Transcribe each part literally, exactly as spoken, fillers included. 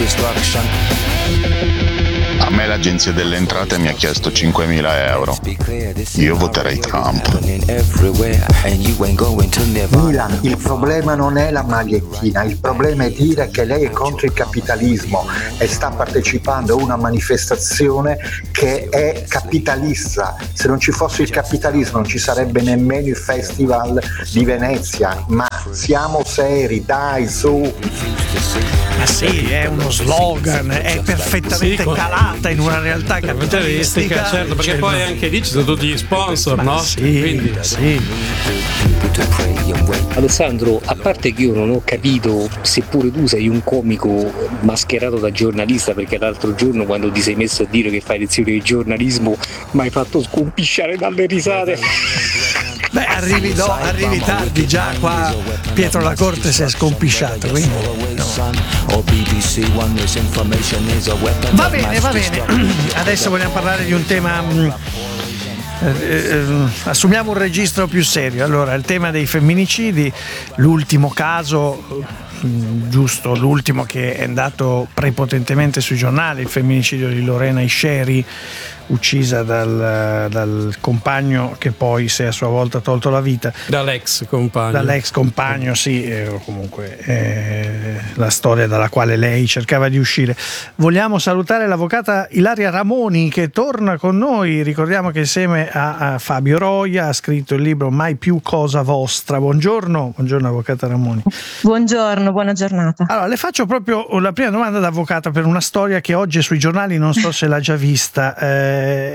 A me l'agenzia delle entrate mi ha chiesto cinquemila euro. Io voterei Trump. Milan, il problema non è la magliettina, il problema è dire che lei è contro il capitalismo e sta partecipando a una manifestazione che è capitalista. Se non ci fosse il capitalismo non ci sarebbe nemmeno il Festival di Venezia. Ma siamo seri, dai, su! Ma sì, è uno slogan, è perfettamente sì, calata in una realtà capitalistica, certo, perché poi anche lì ci sono tutti gli sponsor, no? Sì, Quindi sì. Alessandro, a parte che io non ho capito, seppure tu sei un comico mascherato da giornalista, perché l'altro giorno quando ti sei messo a dire che fai lezioni di giornalismo mi hai fatto scompisciare dalle risate. Beh, arrivi, no, arrivi tardi, già qua Pietro La Corte si è scompisciato, quindi no. Va bene, va bene. Adesso vogliamo parlare di un tema. Eh, eh, assumiamo un registro più serio. Allora, il tema dei femminicidi, l'ultimo caso, giusto, l'ultimo che è andato prepotentemente sui giornali, il femminicidio di Lorena Isceri, uccisa dal, dal compagno che poi si è a sua volta tolto la vita. Dall'ex compagno. Dall'ex compagno, sì, eh, o comunque eh, la storia dalla quale lei cercava di uscire. Vogliamo salutare l'avvocata Ilaria Ramoni che torna con noi. Ricordiamo che insieme a, a Fabio Roia ha scritto il libro Mai più cosa vostra. Buongiorno, buongiorno avvocata Ramoni. Buongiorno, buona giornata. Allora, le faccio proprio la prima domanda da avvocata per una storia che oggi è sui giornali, non so se l'ha già vista. Eh,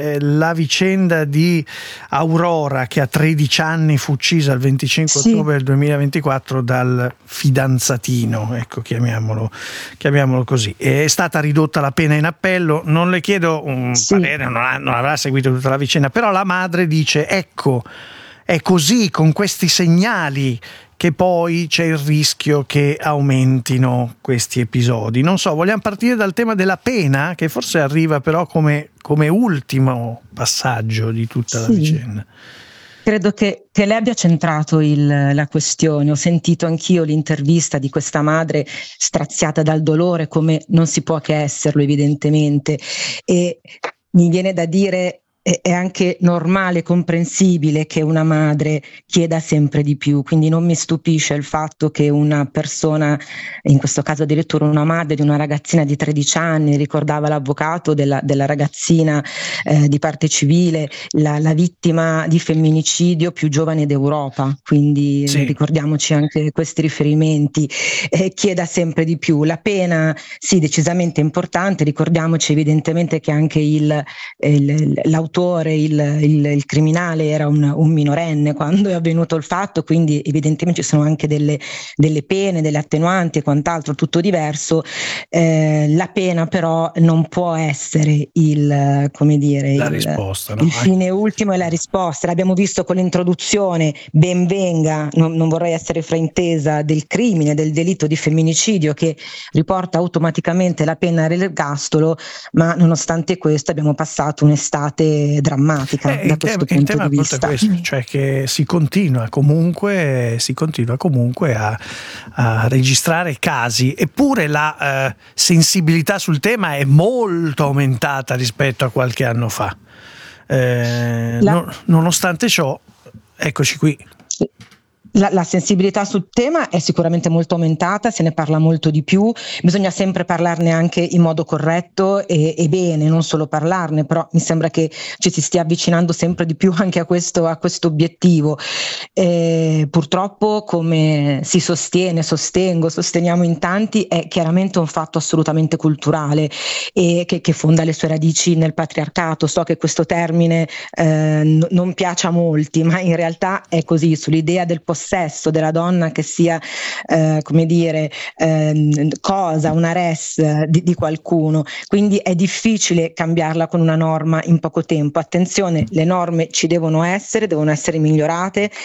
la vicenda di Aurora che a tredici anni fu uccisa il venticinque sì. ottobre del duemilaventiquattro dal fidanzatino, ecco, chiamiamolo, chiamiamolo così. È stata ridotta la pena in appello, non le chiedo un sì. parere, non, ha, non avrà seguito tutta la vicenda, però la madre dice ecco, è così, con questi segnali che poi c'è il rischio che aumentino questi episodi. Non so, vogliamo partire dal tema della pena, che forse arriva però come, come ultimo passaggio di tutta sì. la vicenda. Credo che, che lei abbia centrato il, la questione. Ho sentito anch'io l'intervista di questa madre straziata dal dolore, come non si può che esserlo evidentemente, e mi viene da dire è anche normale, comprensibile che una madre chieda sempre di più, quindi non mi stupisce il fatto che una persona, in questo caso addirittura una madre di una ragazzina di tredici anni, ricordava l'avvocato della, della ragazzina eh, di parte civile, la, la vittima di femminicidio più giovane d'Europa, quindi sì. ricordiamoci anche questi riferimenti, eh, chieda sempre di più. La pena sì, decisamente importante, ricordiamoci evidentemente che anche il, il, l'autore Il, il, il criminale era un, un minorenne quando è avvenuto il fatto, quindi evidentemente ci sono anche delle, delle pene, delle attenuanti e quant'altro, tutto diverso. Eh, la pena però non può essere il, come dire, la il, risposta, no? il fine ultimo e la risposta. L'abbiamo visto con l'introduzione, ben venga, non, non vorrei essere fraintesa, del crimine, del delitto di femminicidio che riporta automaticamente la pena all'ergastolo, ma nonostante questo abbiamo passato un'estate drammatica eh, da questo tema, punto il tema di vista. Questo, cioè che si continua comunque si continua comunque a, a registrare casi, eppure la eh, sensibilità sul tema è molto aumentata rispetto a qualche anno fa. Eh, la... no, nonostante ciò, eccoci qui. La, la sensibilità sul tema è sicuramente molto aumentata, se ne parla molto di più, bisogna sempre parlarne anche in modo corretto e, e bene, non solo parlarne, però mi sembra che ci si stia avvicinando sempre di più anche a questo, a questo obiettivo. Eh, purtroppo, come si sostiene, sostengo, sosteniamo in tanti, è chiaramente un fatto assolutamente culturale e che, che fonda le sue radici nel patriarcato. So che questo termine eh, n- non piace a molti, ma in realtà è così, sull'idea del possesso della donna che sia eh, come dire eh, cosa, una res di, di qualcuno, quindi è difficile cambiarla con una norma in poco tempo. Attenzione, le norme ci devono essere, devono essere migliorate,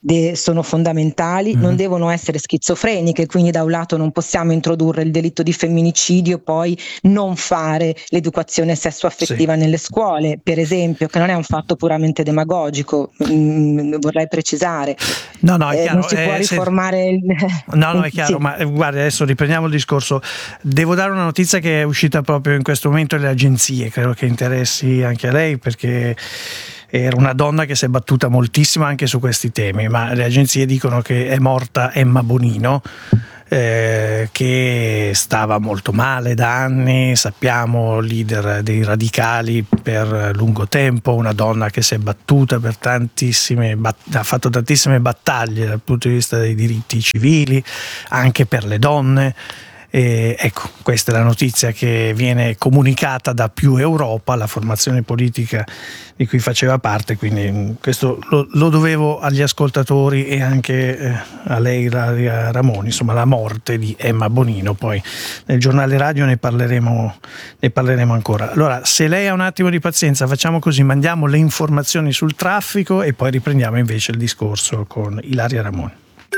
de- sono fondamentali, mm. non devono essere schizofreniche, quindi da un lato non possiamo introdurre il delitto di femminicidio, poi non fare l'educazione sessuaffettiva sì. nelle scuole, per esempio, che non è un fatto puramente demagogico, mm, vorrei precisare. No, no, è chiaro, eh, non si può eh, riformare se... il... No, no, è chiaro, sì. ma guarda, adesso riprendiamo il discorso. Devo dare una notizia che è uscita proprio in questo momento alle agenzie, credo che interessi anche a lei, perché era una donna che si è battuta moltissimo anche su questi temi, ma le agenzie dicono che è morta Emma Bonino, eh, che stava molto male da anni, sappiamo, leader dei radicali per lungo tempo, una donna che si è battuta per tantissime, bat- ha fatto tantissime battaglie dal punto di vista dei diritti civili, anche per le donne. E ecco, questa è la notizia che viene comunicata da più Europa, la formazione politica di cui faceva parte, quindi questo lo, lo dovevo agli ascoltatori e anche eh, a lei, Ilaria Ramoni, insomma, la morte di Emma Bonino. Poi nel giornale radio ne parleremo, ne parleremo ancora. Allora, se lei ha un attimo di pazienza, facciamo così, mandiamo le informazioni sul traffico e poi riprendiamo invece il discorso con Ilaria Ramoni.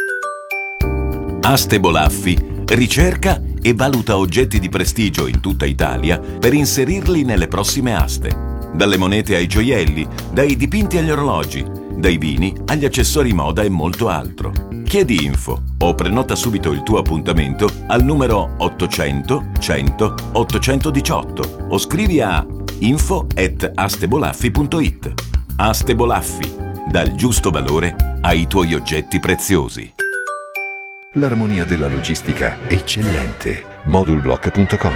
Aste Bolaffi ricerca e valuta oggetti di prestigio in tutta Italia per inserirli nelle prossime aste. Dalle monete ai gioielli, dai dipinti agli orologi, dai vini agli accessori moda e molto altro. Chiedi info o prenota subito il tuo appuntamento al numero ottocento cento ottocentodiciotto o scrivi a info at astebolaffi punto it. Aste Bolaffi, dal giusto valore ai tuoi oggetti preziosi. L'armonia della logistica eccellente. Modulblock punto com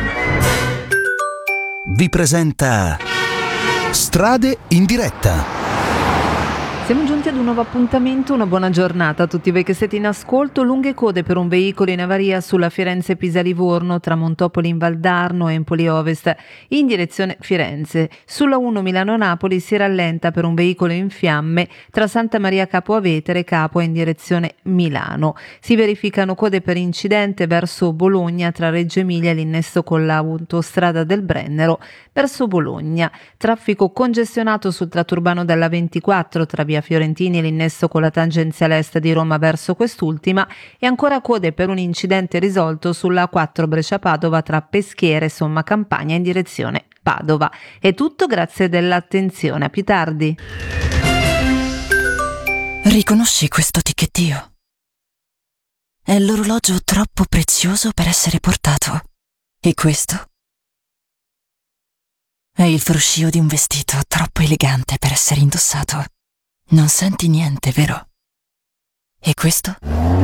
vi presenta Strade in diretta. Siamo giunti ad un nuovo appuntamento, una buona giornata a tutti voi che siete in ascolto. Lunghe code per un veicolo in avaria sulla Firenze-Pisa-Livorno tra Montopoli in Valdarno e Empoli Ovest in direzione Firenze. Sulla uno Milano-Napoli si rallenta per un veicolo in fiamme tra Santa Maria Capo Avetere e Capua in direzione Milano. Si verificano code per incidente verso Bologna tra Reggio Emilia e l'innesto con l'autostrada del Brennero verso Bologna. Traffico congestionato sul tratto urbano della ventiquattro tra via Fiorentini e l'innesto con la tangenziale est di Roma verso quest'ultima e ancora code per un incidente risolto sulla A quattro Brescia-Padova tra Peschiera e Somma Campagna in direzione Padova. È tutto, grazie dell'attenzione, a più tardi. Riconosci questo ticchettio? È l'orologio troppo prezioso per essere portato. E questo? È il fruscio di un vestito troppo elegante per essere indossato. Non senti niente, vero? E questo?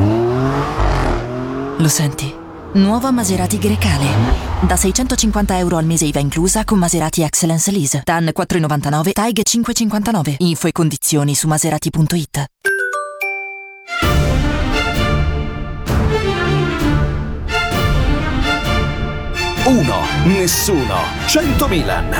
Lo senti? Nuova Maserati Grecale. Da seicentocinquanta euro al mese I V A inclusa con Maserati Excellence Lease. T A N quattro virgola novantanove, T A I G cinque virgola cinquantanove. Info e condizioni su maserati punto it. Uno, nessuno, cento Milan.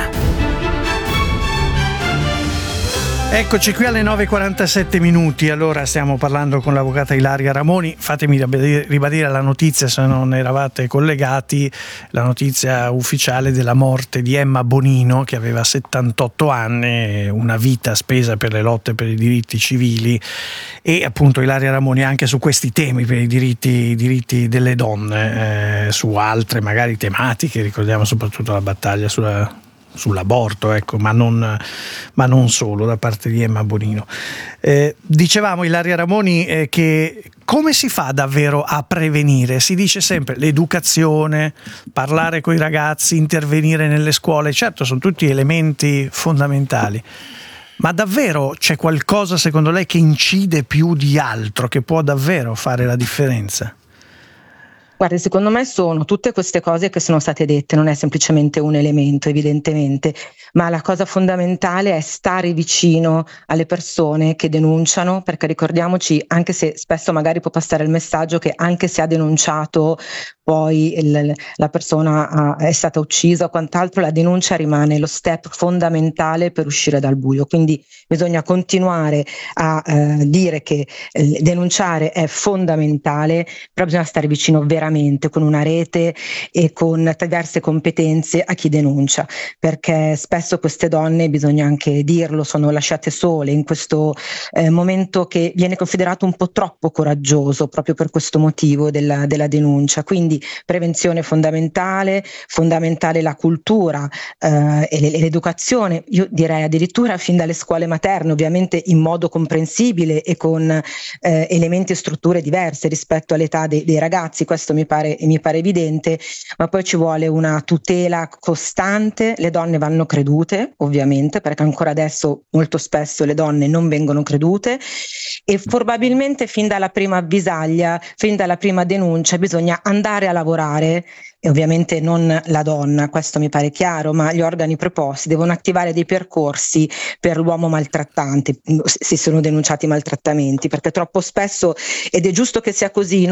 Eccoci qui alle nove e quarantasette minuti. Allora stiamo parlando con l'avvocata Ilaria Ramoni. Fatemi ribadire la notizia, se non eravate collegati, la notizia ufficiale della morte di Emma Bonino, che aveva settantotto anni, una vita spesa per le lotte per i diritti civili, e appunto Ilaria Ramoni anche su questi temi, per i diritti, i diritti delle donne, eh, su altre magari tematiche. Ricordiamo soprattutto la battaglia sulla sull'aborto, ecco, ma non, ma non solo, da parte di Emma Bonino. Eh, dicevamo, Ilaria Ramoni, eh, che come si fa davvero a prevenire? Si dice sempre l'educazione, parlare con i ragazzi, intervenire nelle scuole, certo sono tutti elementi fondamentali, ma davvero c'è qualcosa secondo lei che incide più di altro, che può davvero fare la differenza? Guarda, secondo me sono tutte queste cose che sono state dette, non è semplicemente un elemento evidentemente, ma la cosa fondamentale è stare vicino alle persone che denunciano, perché ricordiamoci, anche se spesso magari può passare il messaggio che anche se ha denunciato poi il, la persona ha, è stata uccisa o quant'altro, la denuncia rimane lo step fondamentale per uscire dal buio, quindi bisogna continuare a eh, dire che eh, denunciare è fondamentale, però bisogna stare vicino veramente veramente con una rete e con diverse competenze a chi denuncia, perché spesso queste donne, bisogna anche dirlo, sono lasciate sole in questo eh, momento che viene considerato un po' troppo coraggioso proprio per questo motivo della, della denuncia. Quindi prevenzione fondamentale, fondamentale la cultura eh, e l'educazione, io direi addirittura fin dalle scuole materne, ovviamente in modo comprensibile e con eh, elementi e strutture diverse rispetto all'età dei, dei ragazzi, questo mi pare, mi pare evidente, ma poi ci vuole una tutela costante, le donne vanno credute ovviamente, perché ancora adesso molto spesso le donne non vengono credute, e probabilmente fin dalla prima avvisaglia, fin dalla prima denuncia bisogna andare a lavorare, e ovviamente non la donna, questo mi pare chiaro, ma gli organi preposti devono attivare dei percorsi per l'uomo maltrattante, se sono denunciati maltrattamenti, perché troppo spesso, ed è giusto che sia così,